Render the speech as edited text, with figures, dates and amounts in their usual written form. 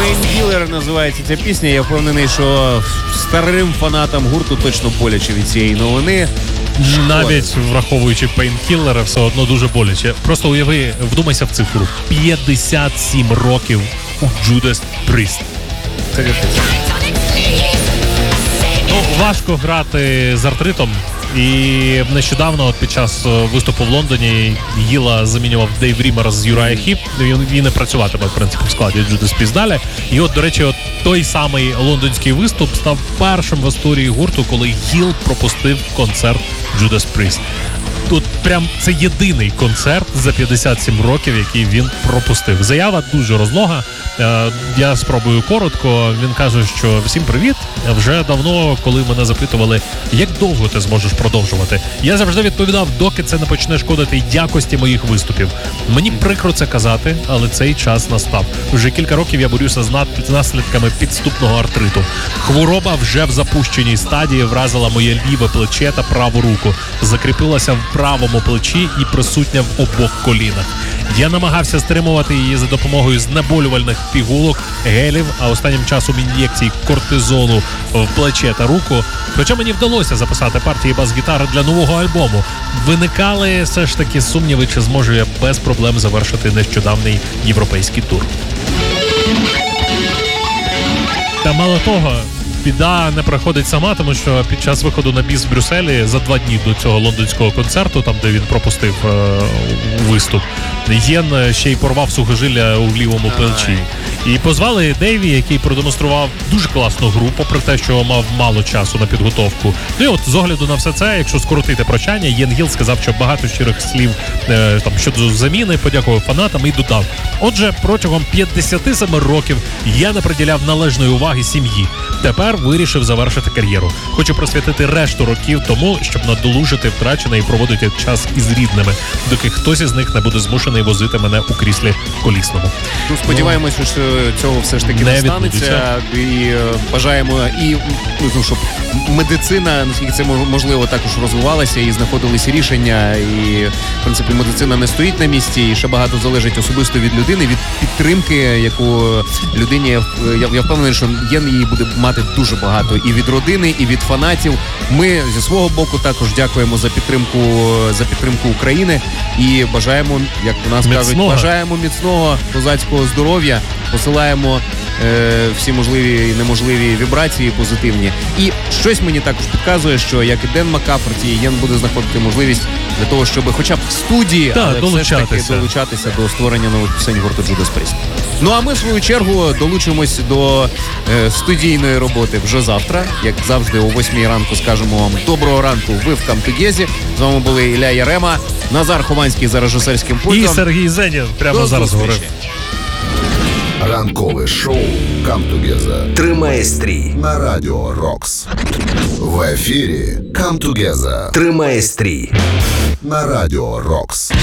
Painkiller називається ця пісня. Я впевнений, що старим фанатам гурту точно боляче від цієї новини. Навіть враховуючи Painkiller, все одно дуже боляче. Просто уяви, вдумайся в цифру. 57 років у Judas Priest. Це Важко грати з артритом. І нещодавно, от під час виступу в Лондоні, Гіла замінював Дейв Рімер з Юрая Хіп. Він не працюватиме, в принципі, в складі Judas Priest далі. І от, до речі, от той самий лондонський виступ став першим в історії гурту, коли Гіл пропустив концерт Judas Priest. Тут прям це єдиний концерт за 57 років, який він пропустив. Заява дуже розлога. Я спробую коротко. Він каже, що всім привіт. Вже давно, коли мене запитували, як довго ти зможеш продовжувати, я завжди відповідав, доки це не почне шкодити якості моїх виступів. Мені прикро це казати, але цей час настав. Вже кілька років я борюся з наслідками підступного артриту. Хвороба вже в запущеній стадії вразила моє ліве плече та праву руку. Закріпилася в правому плечі і присутня в обох колінах. Я намагався стримувати її за допомогою знеболювальних пігулок, гелів, а останнім часом ін'єкцій кортизолу в плече та руку. Хоча мені вдалося записати партії бас-гітари для нового альбому, виникали все ж таки сумніви, чи зможу я без проблем завершити нещодавний європейський тур. Та мало того, біда не проходить сама, тому що під час виходу на біс в Брюсселі за 2 дні до цього лондонського концерту, там де він пропустив виступ, Єн ще й порвав сухожилля у лівому плечі. І позвали Дейві, який продемонстрував дуже класну гру, попри те, що мав мало часу на підготовку. Ну і от з огляду на все це, якщо скоротити прощання, Єн Гіл сказав, що багато щирих слів там щодо заміни, подякував фанатам і додав: отже, протягом 57 років я не приділяв належної уваги сім'ї. Тепер вирішив завершити кар'єру. Хочу присвятити решту років тому, щоб надолужити втрачене і проводити час із рідними, доки хтось із них не буде змушений возити мене у кріслі колісному. Ну, сподіваємося, що цього все ж таки не станеться. І бажаємо, щоб медицина, наскільки це можливо, також розвивалася і знаходилися рішення. І, в принципі, медицина не стоїть на місці, і ще багато залежить особисто від людини, від підтримки, яку людині, я впевнений, що Єн її буде мати дуже багато і від родини, і від фанатів. Ми зі свого боку також дякуємо за підтримку України і бажаємо, як у нас кажуть, бажаємо міцного козацького здоров'я, посилаємо всі можливі і неможливі вібрації позитивні. І щось мені також підказує, що як і Ден Маккаферті, Єн буде знаходити можливість для того, щоб хоча б в студії, але все ж таки долучатися до створення нових пісень гурту Judas Priest. Ну а ми, в свою чергу, долучимось до студійної роботи вже завтра. Як завжди, о 8 ранку скажемо вам доброго ранку, ви в Come Together. З вами були Ілля Ярема, Назар Хованський за режисерським пультом. І Сергій Зенін прямо зараз говорив. Ранкове шоу Come Together. Тримай стрій На радіо Рокс. В ефірі Come Together. Тримай стрій На радіо Рокс.